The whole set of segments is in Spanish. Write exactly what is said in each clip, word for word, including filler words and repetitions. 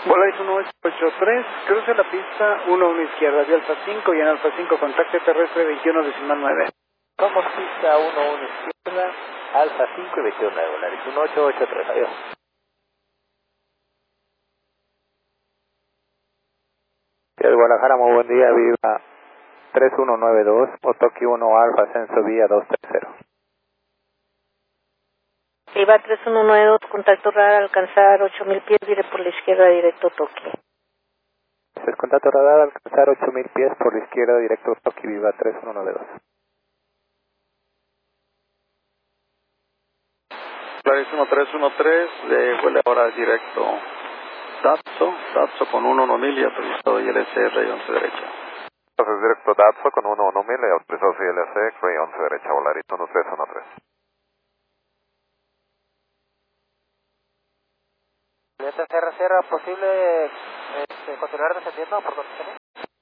Volaris uno ocho ocho tres, cruce la pista uno uno izquierda de Alfa cinco y en Alfa cinco contacte terrestre veintiuno decimal nueve. Somos pista uno uno izquierda, Alfa cinco y veintiuno nueve, Volaris uno ocho ocho tres, adiós. De Guadalajara, muy buen día, viva tres uno nueve dos, Otoki uno Alfa, ascenso vía dos tres cero. Viva tres uno nueve dos, contacto radar, alcanzar ocho mil pies, diré por la izquierda, directo Toki. Es contacto radar, alcanzar ocho mil pies por la izquierda, directo Toki, viva tres uno nueve dos. Volaris uno tres uno tres, de vuela ahora directo Datso, Datso con uno uno mil y autorizado y L S R y once derecha. Entonces directo Datso con uno uno mil y autorizado y L S R y once derecha, Volaris uno tres uno tres. ¿Esta Sierra Sierra posible este, continuar descendiendo por condiciones?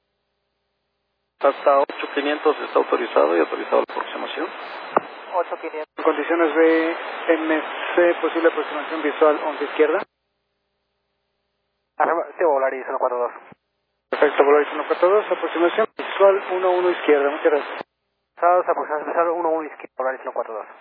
Hasta ocho mil quinientos está autorizado y autorizado la aproximación. ocho mil quinientos. Condiciones B M C, posible aproximación visual once izquierda. Sí, Volaris uno cuatro dos. Perfecto, Volaris uno cuatro dos, aproximación visual uno uno izquierda, muchas gracias. Estados, aproximación visual uno uno izquierda, Volaris uno cuatro dos.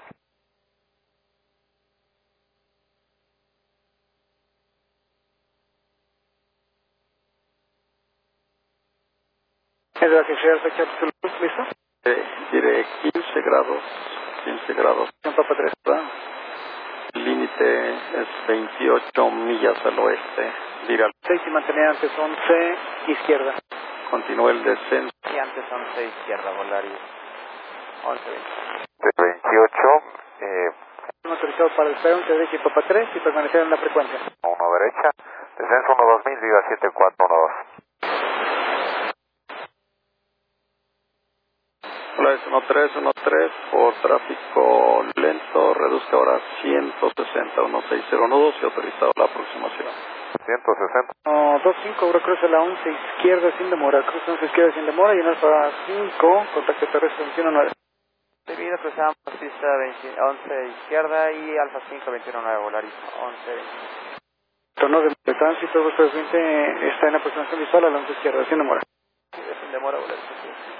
¿Es de la que sea fecha absoluta, listo? Eh, diré quince grados, quince grados. En Papa tres, ¿verdad? El límite es veintiocho millas al oeste. Diré al seis y mantener antes once izquierda. Continúa el descenso. Y antes once izquierda, Volaris once veinte. De veintiocho, eh, Autorizado para el P once derecha y Papa tres y permanecer en la frecuencia. uno derecha, descenso uno dos mil, viva siete cuatro uno dos. Volaris uno tres uno tres, por tráfico lento, reduzca ahora ciento sesenta, uno seis cero uno dos y autorizado la aproximación. ciento sesenta. No, dos cinco, ahora cruza la once izquierda sin demora, cruza once izquierda sin demora y en Alfa cinco, contacto terrestre veintiuno nueve. Debido cruzamos pista veinte, once izquierda y Alfa cinco veintiuno nueve, Volaris once veinte. Tono de tránsito, vuestro cliente está en aproximación visual a la once izquierda sin demora. Sí, sin demora, Volaris.